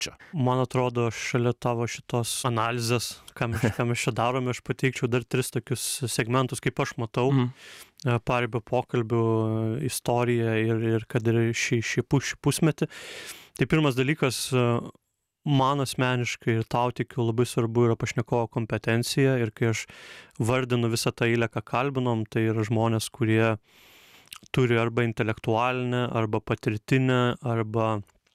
čia? Man atrodo, šalia tavo šitos analizės, ką mes čia darome, aš pateikčiau dar 3 tokius segmentus, kaip aš matau paribio pokalbių istoriją ir kad ir šį pusmetį. Tai pirmas dalykas, man asmeniškai ir tau tikiu labai svarbu yra pašnekovo kompetencija, ir kai aš vardinu visą tą eilę, ką kalbinom, tai yra žmonės, kurie turi arba intelektualinę, arba patirtinę, arba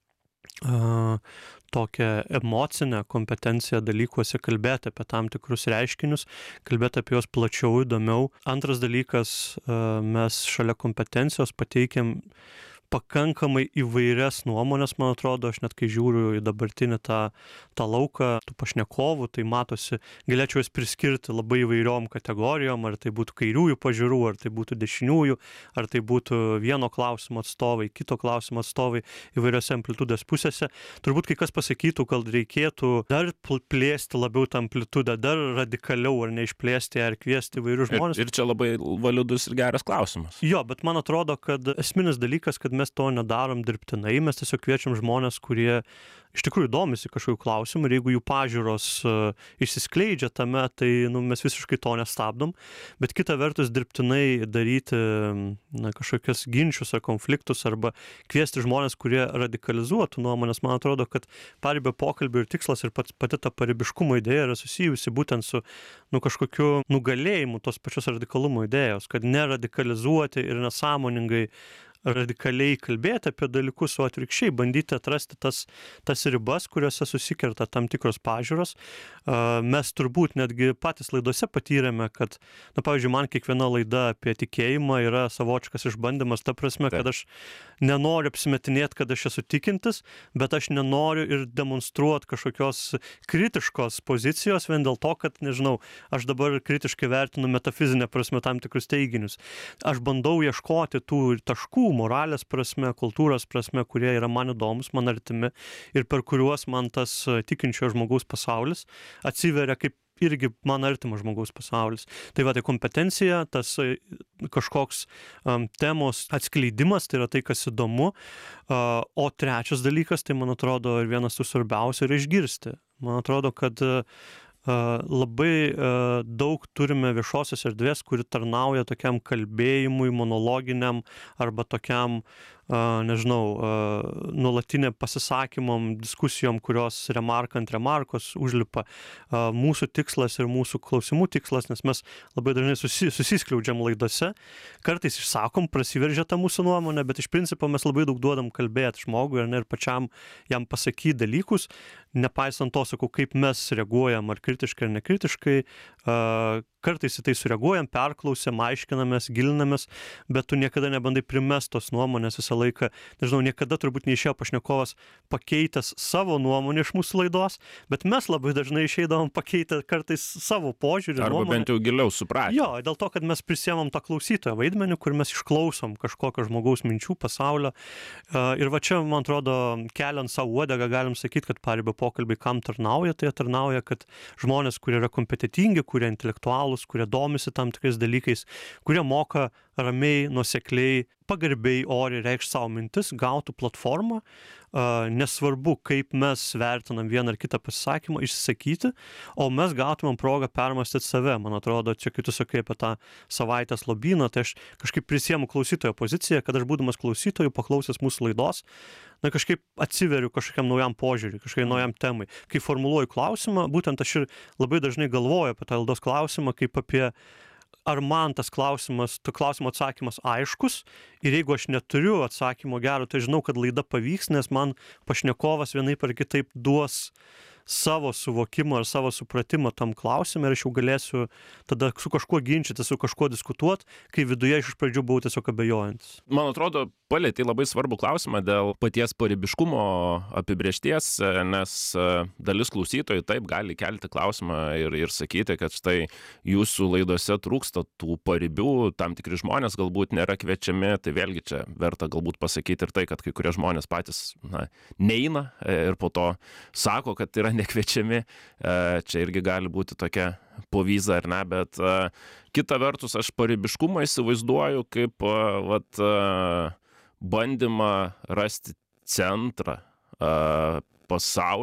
tokią emocinę kompetenciją dalykuose, kalbėti apie tam tikrus reiškinius, kalbėti apie juos plačiau, įdomiau. Antras dalykas, mes šalia kompetencijos pateikiam pakankamai įvairias nuomonės, man atrodo, aš net kai žiūriu į dabartinį tą lauką, tų pašnekovų, tai matosi, galėčiau jas priskirti labai įvairiom kategorijom, ar tai būtų kairiųjų pažiūrų, ar tai būtų dešiniųjų, ar tai būtų vieno klausimo atstovai, kito klausimo atstovai įvairiose amplitudės pusėse. Turbūt kai kas pasakytų, kad reikėtų dar plėsti labiau tą amplitudę, dar radikaliau, ar neišplėsti, ar kviesti įvairius žmonės. Ir čia labai validus ir geras klausimas. Jo, bet man atrodo, kad esminis dalykas, kad mes to nedarom dirbtinai, mes tiesiog kviečiam žmonės, kurie iš tikrųjų domisi kažkokiu klausimu, ir jeigu jų pažiūros išsiskleidžia tame, tai mes visiškai to nestabdom, bet kita vertus dirbtinai daryti kažkokias ginčius ar konfliktus, arba kviesti žmonės, kurie radikalizuotų nuomonės, man atrodo, kad paribio pokalbio ir tikslas ir pati ta paribiškumo idėja yra susijusi būtent su kažkokiu nugalėjimu tos pačios radikalumo idėjos, kad neradikalizuoti ir nesąmoningai radikaliai kalbėti apie dalykus, o atvirkščiai bandyti atrasti tas ribas, kuriuose susikerta tam tikros pažiūros. Mes turbūt netgi patys laidose patyrėme, kad, pavyzdžiui, man kiekviena laida apie tikėjimą yra savotiškas išbandymas, ta prasme, kad aš nenoriu apsimetinėti, kad aš esu tikintis, bet aš nenoriu ir demonstruoti kažkokios kritiškos pozicijos vien dėl to, kad, nežinau, aš dabar kritiškai vertinu metafizinę prasme tam tikrus teiginius. Aš bandau ieškoti tų taškų, moralės prasme, kultūros prasme, kurie yra man įdomus, man artimi, ir per kuriuos man tas tikinčio žmogaus pasaulis atsiveria kaip irgi man artimas žmogaus pasaulis. Tai va, tai kompetencija, tas kažkoks temos atskleidimas, tai yra tai, kas įdomu. O trečias dalykas, tai man atrodo, ir vienas tų svarbiausių yra išgirsti. Man atrodo, kad labai daug turime viešosios erdvės, kuri tarnauja tokiam kalbėjimui, monologiniam, arba tokiam, nežinau, nuolatinė pasisakymam, diskusijom, kurios remarka ant remarkos užlipa. Mūsų tikslas ir mūsų klausimų tikslas, nes mes labai dažnai susiskliaudžiam laidose, kartais išsakom, prasiveržia tą mūsų nuomonę, bet iš principo mes labai daug duodam kalbėti žmogui, ir pačiam jam pasakyti dalykus, nepaisant to, sakau, kaip mes reaguojam, ar kritiškai, ar nekritiškai, kartais į tai sureaguojam, perklausiam, aiškinamės, gilinamės, bet tu niekada nebandai primest tos nuomonės visą laiką. Nežinau, niekada turbūt neišėjo pašnekovas pakeitęs savo nuomonę iš mūsų laidos, bet mes labai dažnai išeidavom pakeitę kartais savo požiūrį. Arba nuomonę. Bent jau giliau supratę. Jo, dėl to, kad mes prisiemam tą klausytojo vaidmenį, kur mes išklausom kažkokio žmogaus minčių, pasaulio. Ir va čia, man atrodo, keliant savo uodegą, galim sakyti, kad paribio pokalbiai kam tarnauja, tai tarnauja, kad žmonės, kurie yra kompetentingi, kurie intelektualūs, kurie domisi tam tikrais dalykais, kurie moka ramiai, nuosekliai, pagarbiai, oriai reikšti savo mintis, gautų platformą, nesvarbu, kaip mes vertinam vieną ar kitą pasisakymą, išsisakyti, o mes gautumėm progą permąstyti save. Man atrodo, čia kai tu sakai apie tą savaitės lobyną, tai aš kažkaip prisiemu klausytojo poziciją, kad aš būdamas klausytoju, paklausęs mūsų laidos, kažkaip atsiveriu kažkokiam naujam požiūriui, kažkokiam naujam temai. Kai formuluoju klausimą, būtent aš ir labai dažnai galvoju apie tą laidos klausimą, kaip apie ar man tas klausimas, to klausimo atsakymas aiškus, ir jeigu aš neturiu atsakymo gero, tai žinau, kad laida pavyks, nes man pašnekovas vienaip ar kitaip duos savo suvokimą ar savo supratimą tam klausimui, ir aš jau galėsiu tada su kažkuo ginčyti, su kažkuo diskutuoti, kai viduje iš pradžių buvau tiesiog abejojantis. Man atrodo, palietei labai svarbų klausimą dėl paties paribiškumo apibrėžties, nes dalis klausytojų taip gali kelti klausimą ir sakyti, kad štai jūsų laidose trūksta tų paribių, tam tikri žmonės galbūt nėra kviečiami, tai vėlgi čia verta galbūt pasakyti ir tai, kad kai kurie žmonės patys neina ir po to sako, kad yra nekviečiami, čia irgi gali būti tokia povyza ar ne, bet kita vertus aš paribiškumą įsivaizduoju kaip bandymą rasti centrą pasaulyje.